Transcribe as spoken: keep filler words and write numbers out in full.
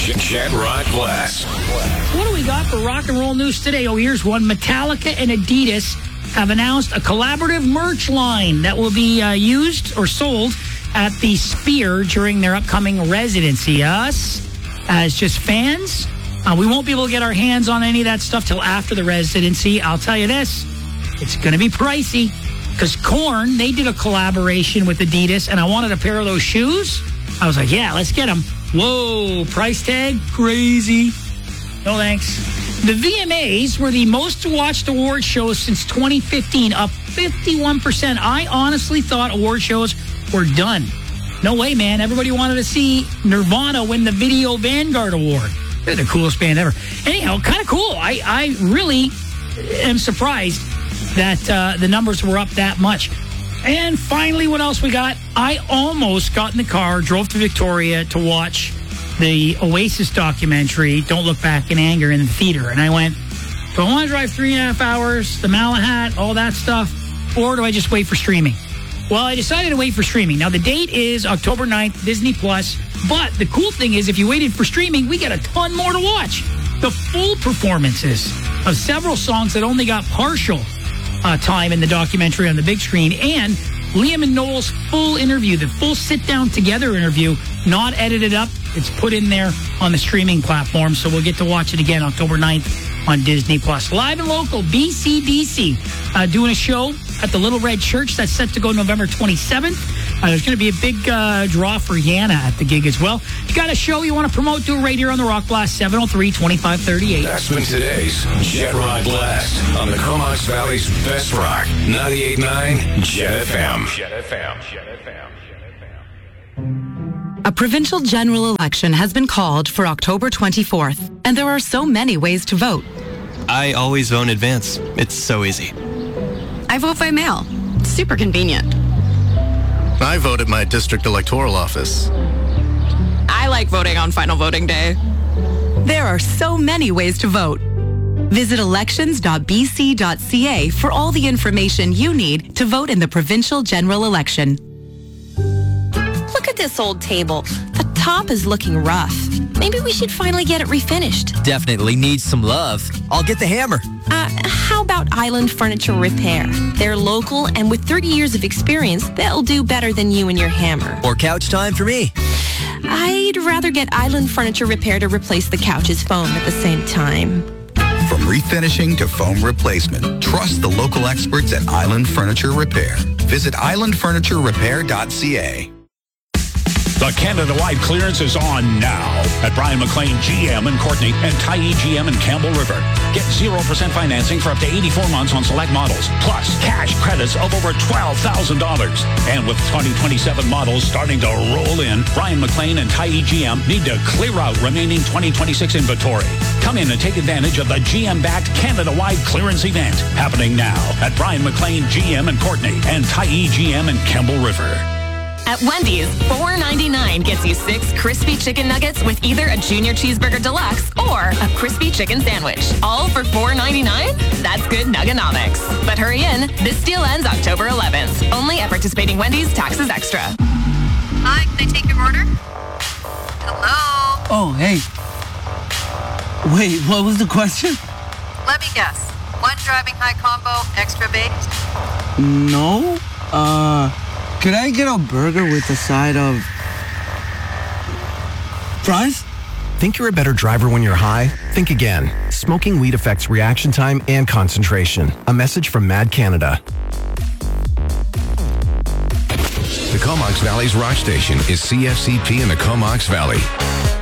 Jet Rock Blast. What do we got for rock and roll news today? Oh, here's one. Metallica and Adidas have announced a collaborative merch line that will be uh, used or sold at the Sphere during their upcoming residency. Us, as just fans, uh, we won't be able to get our hands on any of that stuff till after the residency. I'll tell you this, it's going to be pricey because Korn, they did a collaboration with Adidas, and I wanted a pair of those shoes. I was like, yeah, let's get them. Whoa, price tag, crazy. No thanks. The V M As were the most watched award shows since twenty fifteen, up fifty-one percent. I honestly thought award shows were done. No way, man. Everybody wanted to see Nirvana win the Video Vanguard Award. They're the coolest band ever. Anyhow, kind of cool. I, I really am surprised that uh, the numbers were up that much. And finally, what else we got? I almost got in the car, drove to Victoria to watch the Oasis documentary, Don't Look Back in Anger, in the theater. And I went, do I want to drive three and a half hours, the Malahat, all that stuff, or do I just wait for streaming? Well, I decided to wait for streaming. Now, the date is October ninth, Disney Plus. But the cool thing is, if you waited for streaming, we got a ton more to watch. The full performances of several songs that only got partial uh, time in the documentary on the big screen, and Liam and Noel's full interview, the full sit-down together interview, not edited up. It's put in there on the streaming platform, so we'll get to watch it again October ninth on Disney Plus. Live and local, B C D C, uh, doing a show at the Little Red Church. That's set to go November twenty-seventh. Uh, there's going to be a big uh, draw for Yana at the gig as well. If you got a show you want to promote, do it right here on the Rock Blast, seven oh three, twenty-five thirty-eight. That's been today's Jet Rock Blast on the Comox Valley's best rock, ninety-eight point nine Jet F M. Jet F M. Jet F M. A provincial general election has been called for October twenty-fourth, and there are so many ways to vote. I always vote in advance. It's so easy. I vote by mail. It's super convenient. I vote at my district electoral office. I like voting on final voting day. There are so many ways to vote. Visit elections dot b c dot c a for all the information you need to vote in the provincial general election. Look at this old table. The top is looking rough. Maybe we should finally get it refinished. Definitely needs some love. I'll get the hammer. Uh, how about Island Furniture Repair? They're local, and with thirty years of experience, they'll do better than you and your hammer. Or couch time for me. I'd rather get Island Furniture Repair to replace the couch's foam at the same time. From refinishing to foam replacement, trust the local experts at Island Furniture Repair. Visit island furniture repair dot c a. The Canada-wide clearance is on now at Brian McLean G M in Courtney and Tyee G M in Campbell River. Get zero percent financing for up to eighty-four months on select models, plus cash credits of over twelve thousand dollars. And with twenty twenty-seven models starting to roll in, Brian McLean and Tyee G M need to clear out remaining twenty twenty-six inventory. Come in and take advantage of the G M-backed Canada-wide clearance event happening now at Brian McLean G M in Courtney and Tyee G M in Campbell River. At Wendy's, four ninety-nine gets you six crispy chicken nuggets with either a junior cheeseburger deluxe or a crispy chicken sandwich. All for four ninety-nine? That's good nuggonomics. But hurry in, this deal ends October eleventh. Only at participating Wendy's, taxes extra. Hi, can I take your order? Hello? Oh, hey. Wait, what was the question? Let me guess. One driving high combo, extra baked? No. Uh... Could I get a burger with a side of fries? Think you're a better driver when you're high? Think again. Smoking weed affects reaction time and concentration. A message from Mad Canada. The Comox Valley's rock station is C F C P in the Comox Valley.